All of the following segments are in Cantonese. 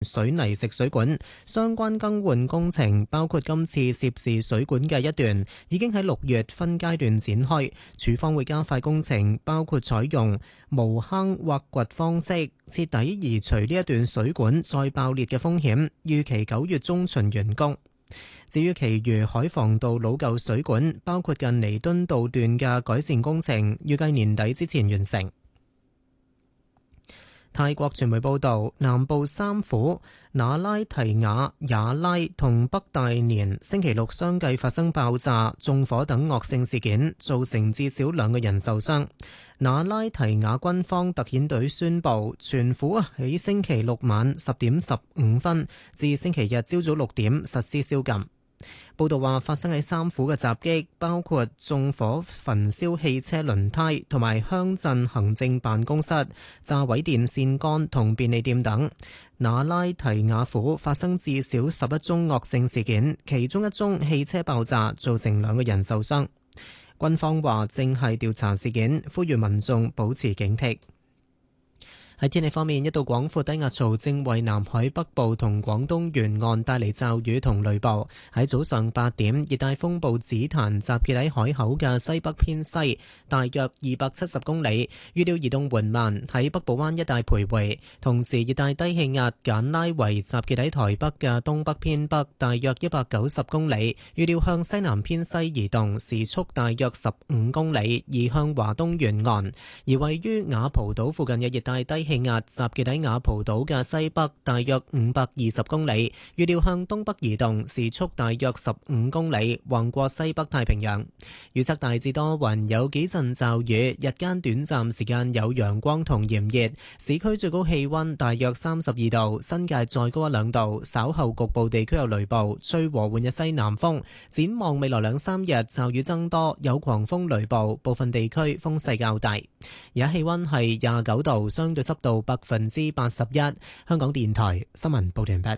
水泥食水管相關更換工程，包括今次涉事水管嘅一段，已經喺6月分階段展開。署方會加快工程，包括採用無坑挖掘方式，徹底移除呢一段水管再爆裂嘅風險。預期9月中旬完工。至於其餘海防道老舊水管，包括近彌敦道段嘅改善工程，預計年底之前完成。泰國傳媒報道，南部三府那拉提雅、雅拉同北大年星期六相繼發生爆炸、縱火等惡性事件，造成至少2個人受傷。那拉提雅軍方特遣隊宣布，全府喺星期六晚10點15分至星期日朝早6點實施宵禁。報道話，發生喺三府嘅襲擊包括縱火焚燒汽車輪胎同埋鄉鎮行政辦公室、炸毀電線桿同便利店等。那拉提雅府發生至少11宗惡性事件，其中1宗汽車爆炸，造成2個人受傷。軍方話正係調查事件，呼籲民眾保持警惕。喺天氣方面，一道廣闊低壓槽正為南海北部同廣東沿岸帶嚟驟雨同雷暴。喺早上8點，熱帶風暴紫檀集結喺海口嘅西北偏西，大約270公里，預料移動緩慢，喺北部灣一帶徘徊。同時，熱帶低氣壓簡拉維集結喺台北嘅東北偏北，大約190公里，預料向西南偏西移動，時速大約15公里，移向華東沿岸。而位於雅蒲島附近嘅熱帶低氣壓集結喺雅蒲島嘅西北，大約520公里，預料向東北移動，時速大約15公里，橫過西北太平洋。預測大致多雲，有幾陣驟雨，日間短暫時間有陽光同炎熱，市區最高氣溫大約32度，新界再高1-2度，稍後局部地區有雷暴，吹和緩嘅西南風。展望未來2-3日，驟雨增多，有狂風雷暴，部分地區風勢較大。而家氣溫係29度，相對濕度81%。香港電台新聞報道完畢。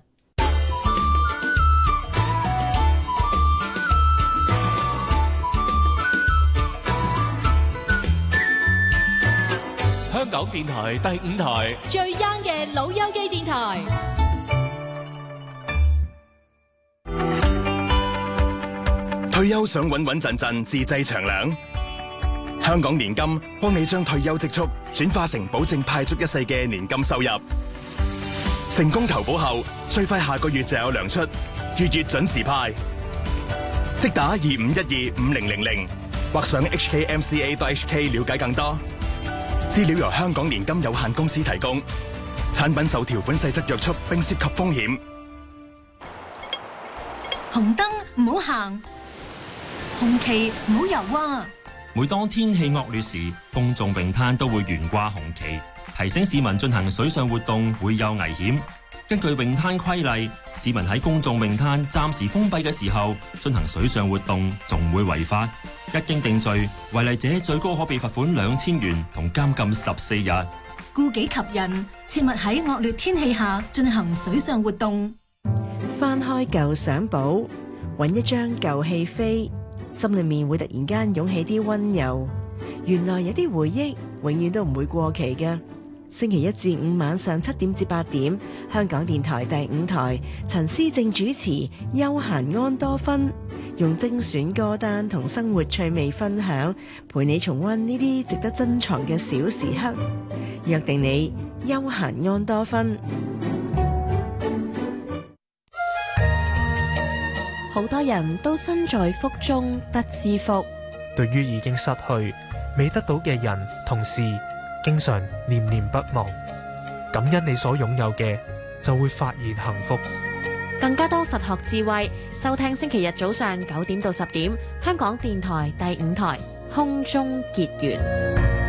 香港電台第5台最 young 嘅老友記電台。 退休想穩穩陣陣自製長糧？香港年金幫你將退休積蓄轉化成保證派足一世嘅年金收入。成功投保後，最快下個月就有糧出，月月準時派。即打25125000或上 hkmca.hk 了解更多。資料由香港年金有限公司提供，產品受條款細則約束並涉及風險。 紅燈唔好行，紅旗唔好游啊！ 每當天氣惡劣時，公眾泳灘都會懸掛紅旗，提醒市民進行水上活動會有危險。根據泳灘規例，市民喺公眾泳灘暫時封閉嘅時候進行水上活動，仲會違法。一經定罪，違例者最高可被罰款2000元同監禁14日。 顧己及人，切勿喺惡劣天氣下進行水上活動。 翻開舊相簿，揾一張舊戲飛，心裏面會突然間湧起啲溫柔。原來有啲回憶永遠都唔會過期嘅。星期1至5晚上7點至8點，香港電台第5台，陳思正主持《休閒安多芬》，用精選歌單同生活趣味分享，陪你重溫呢啲值得珍藏嘅小時刻。約定你休閒安多芬。 好多人都身在福中不知福。 對於已經失去、未得到嘅人同事，經常念念不忘。感恩你所擁有嘅，就會發現幸福。 更加多佛學智慧，收聽星期日早上9點到10點，香港電台第5台空中結緣。